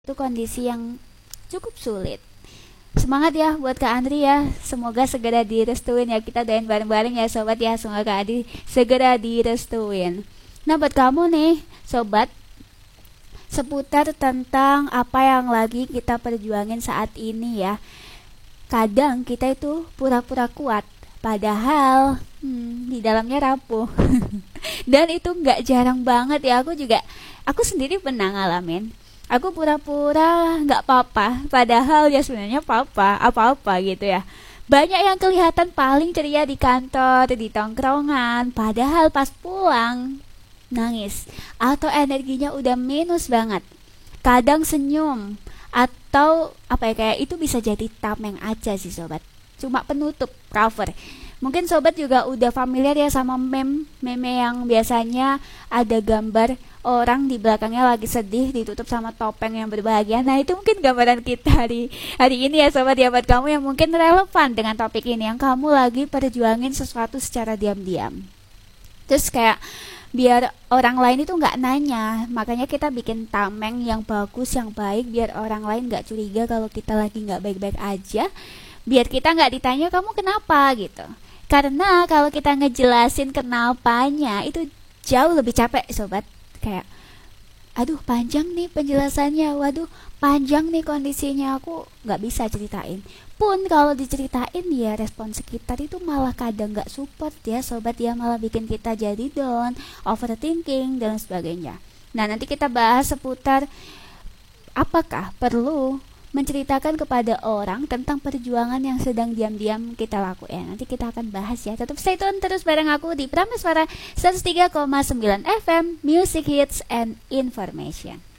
Itu kondisi yang cukup sulit. Semangat ya buat Kak Andri ya. Semoga segera direstuin ya. Kita doain bareng-bareng ya sobat ya. Semoga Kak Andri segera direstuin. Nah buat kamu nih sobat, seputar tentang apa yang lagi kita perjuangin saat ini ya. Kadang kita itu pura-pura kuat, padahal di dalamnya rapuh. Dan itu nggak jarang banget ya. Aku sendiri pernah ngalamin. Aku pura-pura nggak apa-apa, padahal ya sebenarnya apa-apa gitu ya. Banyak yang kelihatan paling ceria di kantor, di tongkrongan, padahal pas pulang nangis atau energinya udah minus banget. Kadang senyum atau apa ya, kayak itu bisa jadi tameng aja sih sobat. Cuma penutup cover. Mungkin sobat juga udah familiar ya sama meme yang biasanya ada gambar orang di belakangnya lagi sedih ditutup sama topeng yang berbahagia. Nah itu mungkin gambaran kita hari ini ya sobat ya, buat kamu yang mungkin relevan dengan topik ini, yang kamu lagi perjuangin sesuatu secara diam-diam. Terus kayak biar orang lain itu nggak nanya, makanya kita bikin tameng yang bagus, yang baik, biar orang lain nggak curiga kalau kita lagi nggak baik-baik aja, biar kita nggak ditanya kamu kenapa gitu. Karena kalau kita ngejelasin kenapanya itu jauh lebih capek sobat. Kayak aduh panjang nih penjelasannya, waduh panjang nih kondisinya, aku nggak bisa ceritain. Pun kalau diceritain ya respon sekitar itu malah kadang nggak support ya sobat ya, malah bikin kita jadi down, overthinking dan sebagainya. Nah nanti kita bahas seputar apakah perlu menceritakan kepada orang tentang perjuangan yang sedang diam-diam kita lakuin. Nanti kita akan bahas ya. Tetap stay tune terus bareng aku di Prameswara 103,9 FM Music Hits and Information.